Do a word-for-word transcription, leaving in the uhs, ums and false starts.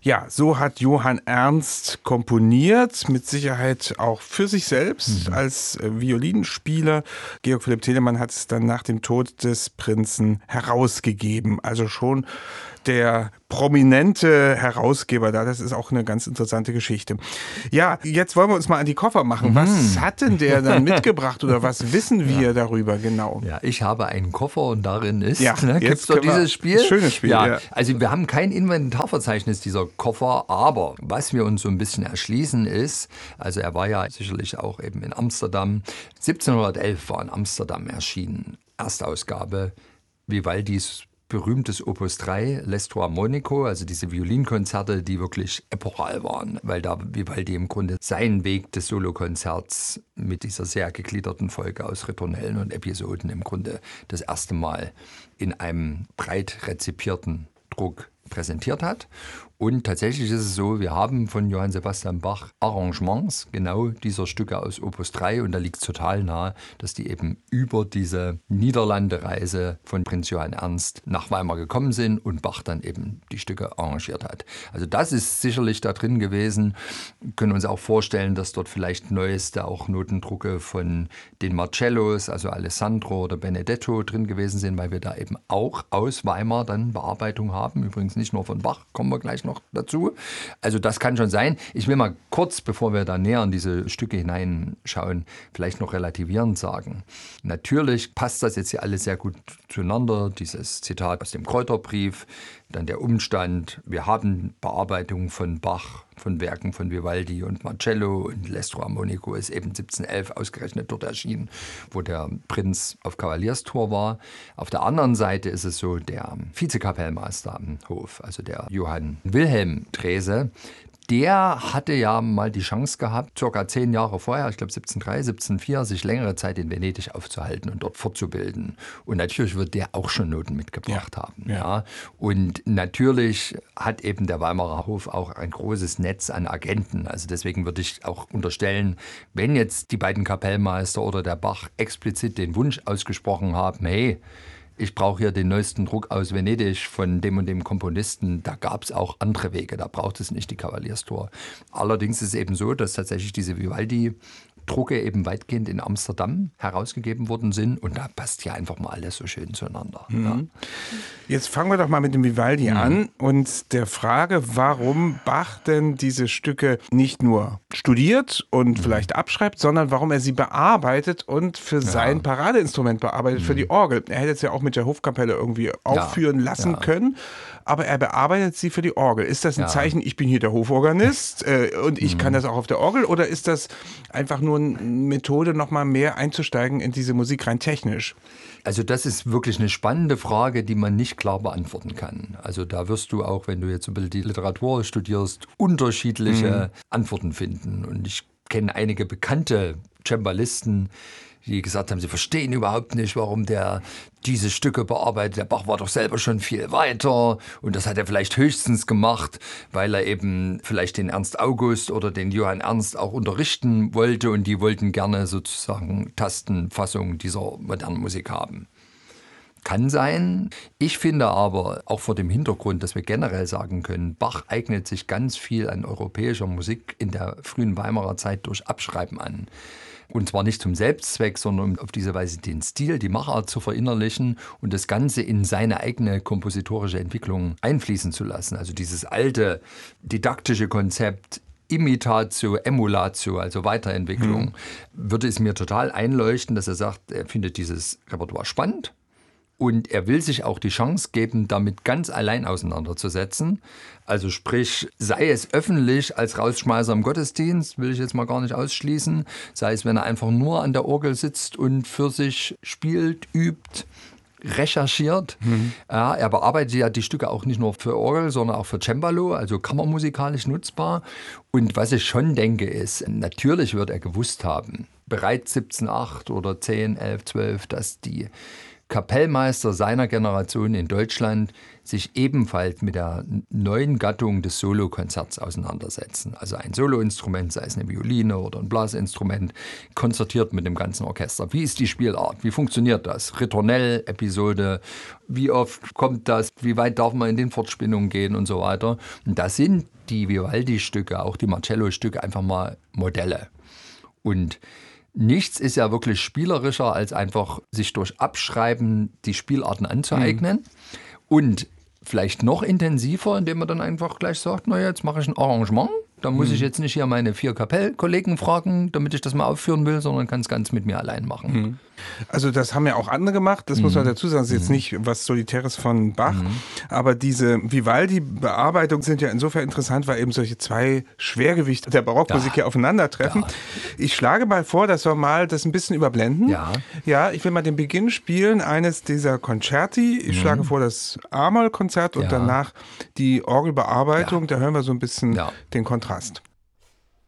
Ja, so hat Johann Ernst komponiert, mit Sicherheit auch für sich selbst mhm. als Violinspieler. Georg Philipp Telemann hat es dann nach dem Tod des Prinzen herausgegeben. Also schon der prominente Herausgeber da. Das ist auch eine ganz interessante Geschichte. Ja, jetzt wollen wir uns mal an die Koffer machen. Mhm. Was hat denn der dann mitgebracht oder was wissen wir ja. darüber genau? Ja, ich habe einen Koffer und darin ist, ja, ne, gibt es doch dieses Spiel? Ein schönes Spiel, ja, ja. Also wir haben kein Inventarverzeichnis dieser Koffer, aber was wir uns so ein bisschen erschließen ist, also er war ja sicherlich auch eben in Amsterdam. siebzehnhundertelf war in Amsterdam erschienen, Erstausgabe Vivaldis berühmtes Opus drei, Les Trois Monaco, also diese Violinkonzerte, die wirklich epochal waren, weil da Vivaldi im Grunde seinen Weg des Solokonzerts mit dieser sehr gegliederten Folge aus Ritornellen und Episoden im Grunde das erste Mal in einem breit rezipierten Druck präsentiert hat. Und tatsächlich ist es so, wir haben von Johann Sebastian Bach Arrangements genau dieser Stücke aus Opus drei und da liegt es total nahe, dass die eben über diese Niederlande-Reise von Prinz Johann Ernst nach Weimar gekommen sind und Bach dann eben die Stücke arrangiert hat. Also das ist sicherlich da drin gewesen. Wir können uns auch vorstellen, dass dort vielleicht neueste auch Notendrucke von den Marcellos, also Alessandro oder Benedetto drin gewesen sind, weil wir da eben auch aus Weimar dann Bearbeitung haben. Übrigens nicht nur von Bach, kommen wir gleich noch dazu. Also das kann schon sein. Ich will mal kurz, bevor wir da näher in diese Stücke hineinschauen, vielleicht noch relativierend sagen. Natürlich passt das jetzt hier alles sehr gut zueinander. Dieses Zitat aus dem Kräuterbrief, dann der Umstand, wir haben Bearbeitungen von Bach, von Werken von Vivaldi und Marcello und Les Trois Monaco ist eben siebzehnhundertelf ausgerechnet dort erschienen, wo der Prinz auf Kavalierstour war. Auf der anderen Seite ist es so, der Vizekapellmeister am Hof, also der Johann Wilhelm Drese, der hatte ja mal die Chance gehabt, circa zehn Jahre vorher, ich glaube siebzehnhundertdrei, siebzehnhundertvier, sich längere Zeit in Venedig aufzuhalten und dort fortzubilden. Und natürlich wird der auch schon Noten mitgebracht ja, haben. Ja. Ja. Und natürlich hat eben der Weimarer Hof auch ein großes Netz an Agenten. Also deswegen würde ich auch unterstellen, wenn jetzt die beiden Kapellmeister oder der Bach explizit den Wunsch ausgesprochen haben, hey, ich brauche hier den neuesten Druck aus Venedig von dem und dem Komponisten. Da gab es auch andere Wege, da braucht es nicht die Kavalierstour. Allerdings ist es eben so, dass tatsächlich diese Vivaldi-Drucke eben weitgehend in Amsterdam herausgegeben worden sind. Und da passt ja einfach mal alles so schön zueinander. Mhm. Ja. Jetzt fangen wir doch mal mit dem Vivaldi mhm. an und der Frage, warum Bach denn diese Stücke nicht nur studiert und mhm. vielleicht abschreibt, sondern warum er sie bearbeitet und für ja. sein Paradeinstrument bearbeitet, mhm. für die Orgel. Er hätte es ja auch mit der Hofkapelle irgendwie aufführen ja. lassen ja. können, aber er bearbeitet sie für die Orgel. Ist das ein ja. Zeichen, ich bin hier der Hoforganist äh, und ich mhm. kann das auch auf der Orgel, oder ist das einfach nur eine Methode, nochmal mehr einzusteigen in diese Musik rein technisch? Also das ist wirklich eine spannende Frage, die man nicht klar beantworten kann. Also da wirst du auch, wenn du jetzt ein bisschen die Literatur studierst, unterschiedliche mhm. Antworten finden. Und ich kenne einige bekannte Cembalisten, die gesagt haben, sie verstehen überhaupt nicht, warum der diese Stücke bearbeitet. Der Bach war doch selber schon viel weiter und das hat er vielleicht höchstens gemacht, weil er eben vielleicht den Ernst August oder den Johann Ernst auch unterrichten wollte und die wollten gerne sozusagen Tastenfassungen dieser modernen Musik haben. Kann sein. Ich finde aber, auch vor dem Hintergrund, dass wir generell sagen können, Bach eignet sich ganz viel an europäischer Musik in der frühen Weimarer Zeit durch Abschreiben an. Und zwar nicht zum Selbstzweck, sondern um auf diese Weise den Stil, die Machart zu verinnerlichen und das Ganze in seine eigene kompositorische Entwicklung einfließen zu lassen. Also dieses alte didaktische Konzept Imitatio, Emulatio, also Weiterentwicklung, hm. würde es mir total einleuchten, dass er sagt, er findet dieses Repertoire spannend. Und er will sich auch die Chance geben, damit ganz allein auseinanderzusetzen. Also sprich, sei es öffentlich als Rausschmeißer im Gottesdienst, will ich jetzt mal gar nicht ausschließen, sei es, wenn er einfach nur an der Orgel sitzt und für sich spielt, übt, recherchiert. Mhm. Ja, er bearbeitet ja die Stücke auch nicht nur für Orgel, sondern auch für Cembalo, also kammermusikalisch nutzbar. Und was ich schon denke ist, natürlich wird er gewusst haben, bereits siebzehn acht oder zehn, elf, zwölf, dass die Kapellmeister seiner Generation in Deutschland sich ebenfalls mit der neuen Gattung des Solokonzerts auseinandersetzen. Also ein Soloinstrument, sei es eine Violine oder ein Blasinstrument, konzertiert mit dem ganzen Orchester. Wie ist die Spielart? Wie funktioniert das? Ritornell, Episode, wie oft kommt das? Wie weit darf man in den Fortspinnungen gehen und so weiter? Und da sind die Vivaldi-Stücke, auch die Marcello-Stücke einfach mal Modelle. Und nichts ist ja wirklich spielerischer, als einfach sich durch Abschreiben die Spielarten anzueignen. Mhm. Und vielleicht noch intensiver, indem man dann einfach gleich sagt, na jetzt mache ich ein Arrangement. Da muss mhm. ich jetzt nicht hier meine vier Kapellkollegen fragen, damit ich das mal aufführen will, sondern kann es ganz mit mir allein machen. Mhm. Also das haben ja auch andere gemacht, das mhm. muss man dazu sagen, das ist jetzt nicht was Solitäres von Bach, mhm. aber diese Vivaldi-Bearbeitungen sind ja insofern interessant, weil eben solche zwei Schwergewichte der Barockmusik ja. hier aufeinandertreffen. Ja. Ich schlage mal vor, dass wir mal das ein bisschen überblenden. Ja, ja ich will mal den Beginn spielen, eines dieser Concerti. Ich mhm. schlage vor das A-Moll-Konzert und ja. danach die Orgelbearbeitung, ja. da hören wir so ein bisschen ja. den Kontrast.